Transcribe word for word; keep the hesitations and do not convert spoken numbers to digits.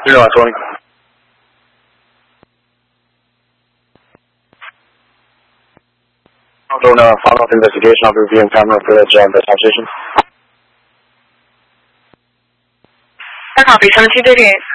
zero on twenty. I'm doing a follow-up investigation. I'll be reviewing camera footage of the taxation. I copy, seventeen thirty-eight.